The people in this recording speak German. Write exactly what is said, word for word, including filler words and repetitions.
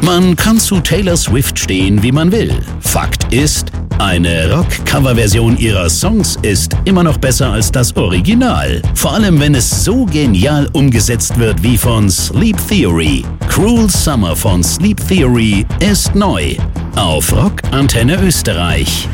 Man kann zu Taylor Swift stehen, wie man will. Fakt ist, eine Rock-Cover-Version ihrer Songs ist immer noch besser als das Original. Vor allem, wenn es so genial umgesetzt wird wie von Sleep Theory. Cruel Summer von Sleep Theory ist neu. Auf Rock Antenne Österreich.